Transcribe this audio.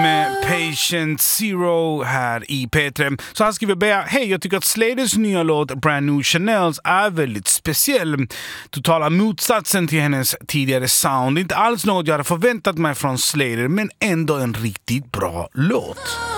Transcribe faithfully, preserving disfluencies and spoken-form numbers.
med Patient Zero här i P tre. Så han skriver bara, hej, jag tycker att Sladers nya låt Brand New Chanels är väldigt speciell. Totala motsatsen till hennes tidigare sound. Inte alls något jag hade förväntat mig från Slater, men ändå en riktigt bra låt.